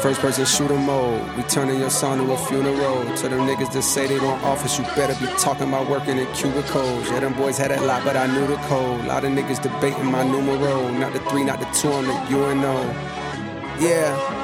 First person shooter mode. We turning your son to a funeral. To them niggas that say they want office, you better be talking about working in cubicles. Yeah, them boys had a lot, but I knew the code. A lot of niggas debating my numero. Not the 3, not the 2, I'm the UNO. Yeah.